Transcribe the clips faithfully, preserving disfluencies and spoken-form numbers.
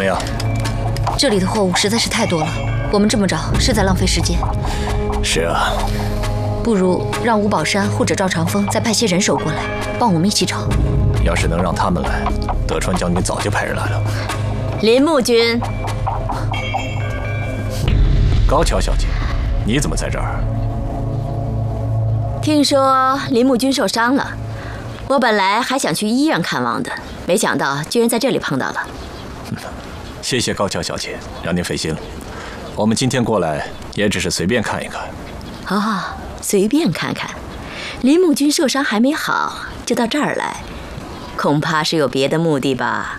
么样？ 这里的货物实在是太多了，我们这么找是在浪费时间。 是啊， 不如让吴宝山或者赵长风再派些人手过来，帮我们一起找。 要是能让他们来，德川将军早就派人来了。 林木君， 高桥小姐，你怎么在这儿？ 听说林木君受伤了，我本来还想去医院看望的，没想到居然在这里碰到了。 谢谢高桥小姐，让您费心了。我们今天过来也只是随便看一看。 哦，随便看看。林木君受伤还没好，就到这儿来，恐怕是有别的目的吧？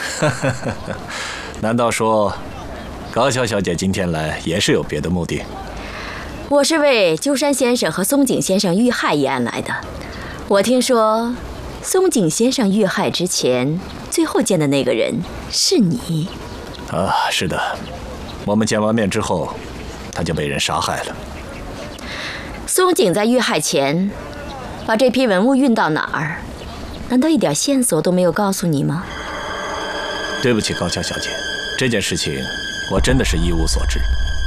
难道说高桥小姐今天来也是有别的目的？ 我是为鸠山先生和松井先生遇害一案来的。我听说松井先生遇害之前最后见的那个人是你。 啊，是的，我们见完面之后他就被人杀害了。 松井在遇害前把这批文物运到哪儿？难道一点线索都没有告诉你吗？ 对不起，高桥小姐，这件事情我真的是一无所知。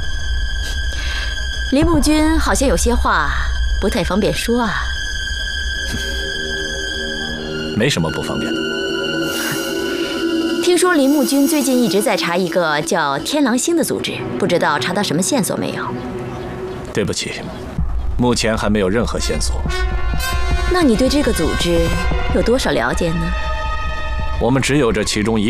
林木君好像有些话不太方便说啊。 没什么不方便的。 听说林木君最近一直在查一个叫天狼星的组织，不知道查到什么线索没有？ 对不起，目前还没有任何线索。 那你对这个组织有多少了解呢？ 我们只有这其中一